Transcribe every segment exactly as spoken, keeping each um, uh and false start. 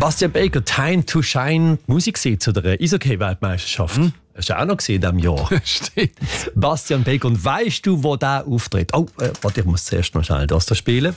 Bastian Baker, Time to Shine, Musik zu der Eishockey-Weltmeisterschaft. Hm? Hast du auch noch gesehen in diesem Jahr? Stimmt. Bastian Baker. Und weißt du, wo der auftritt? Oh, äh, warte, ich muss zuerst noch schnell das da spielen.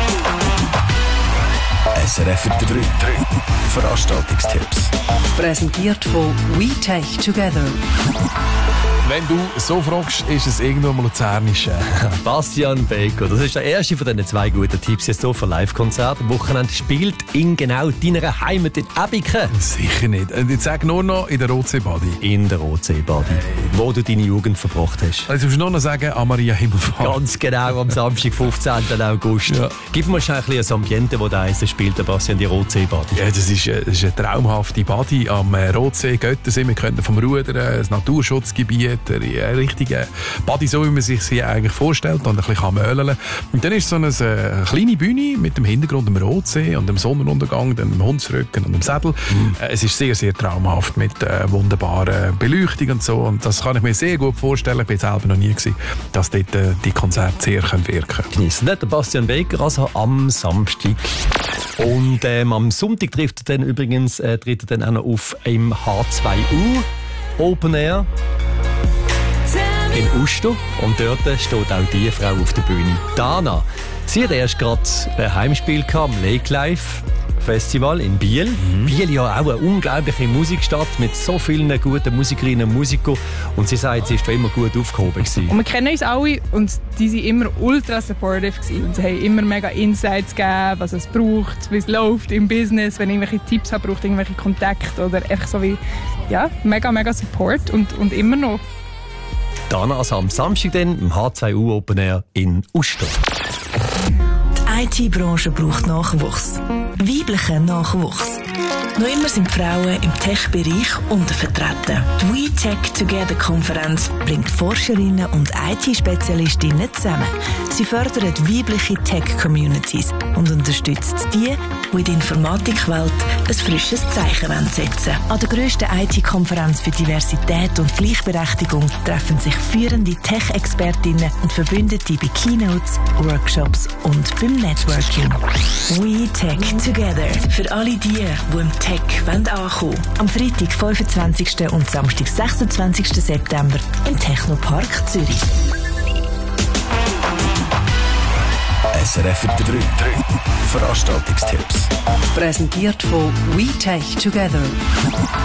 S R F drei. Veranstaltungstipps. Präsentiert von We Take Together. Wenn du so fragst, ist es irgendwo mal luzernisch. Bastian Baker, das ist der erste von diesen zwei guten Tipps jetzt hier für Live-Konzerte. Am Wochenende spielt in genau deiner Heimat in Ebiken. Sicher nicht. Jetzt sag nur noch in der Rotsee-Badi. In der Rotsee-Badi, hey. Wo du deine Jugend verbracht hast. Jetzt musst du nur noch sagen, an Maria Himmelfahrt. Ganz genau, am Samstag, fünfzehnten August. Ja. Gib mir schon ein bisschen ein Ambiente, wo der Eis spielt, der Bastian, die Rotsee-Badi. Ja, das ist, das ist eine traumhafte Badi am Rotsee Göttensee. Wir können vom Rudern, ein Naturschutzgebiet, eine richtige Badi, so wie man sich sie eigentlich vorstellt, und ein bisschen möhlen. Und dann ist so eine, eine kleine Bühne mit dem Hintergrund dem Rotsee und dem Sonnenuntergang, dem Hundsrücken und dem Sädel. Mhm. Es ist sehr, sehr traumhaft mit äh, wunderbarer Beleuchtung und so. Und das kann ich mir sehr gut vorstellen. Ich bin selber noch nie gewesen, dass dort äh, die Konzerte sehr können wirken können. Genießen der Bastian Baker also am Samstag. Und ähm, am Sonntag trifft er dann übrigens äh, tritt er dann auch noch auf im H zwei U Open Air in Uster. Und dort steht auch die Frau auf der Bühne. Dana. Sie hat erst gerade ein Heimspiel gehabt am Lake Life Festival in Biel. Mhm. Biel ja auch eine unglaubliche Musikstadt mit so vielen guten Musikerinnen und Musikern. Und sie sagt, sie war immer gut aufgehoben gewesen. Und wir kennen uns alle und die waren immer ultra supportive gewesen. Und sie haben immer mega Insights gegeben, was es braucht, wie es läuft im Business, wenn ich irgendwelche Tipps habe, braucht irgendwelche Kontakte oder einfach so wie, ja, mega, mega Support und, und immer noch. Dann also am Samstag dann im H zwei U Open Air in Uster. Die I T-Branche braucht Nachwuchs. Weiblichen Nachwuchs. Noch immer sind Frauen im Tech-Bereich untervertreten. Die We Take Together-Konferenz bringt Forscherinnen und I T-Spezialistinnen zusammen. Sie fördert weibliche Tech-Communities und unterstützt die, die in der Informatikwelt ein frisches Zeichen setzen wollen. An der grössten I T-Konferenz für Diversität und Gleichberechtigung treffen sich führende Tech-Expertinnen und Verbündete bei Keynotes, Workshops und beim Networking. We Take Together. Für alle die, die im Tech ankommen wollen. Am Freitag, fünfundzwanzigsten und Samstag, sechsundzwanzigsten September im Technopark Zürich. S R F drei. Veranstaltungstipps. Präsentiert von We Take Together.